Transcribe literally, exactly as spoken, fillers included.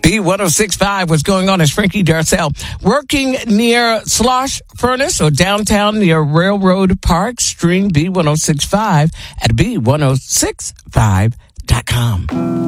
B ten sixty-five, what's going on is Frankie Darcell working near Slosh Furnace or downtown near Railroad Park. Stream B ten sixty-five at B ten sixty-five dot com.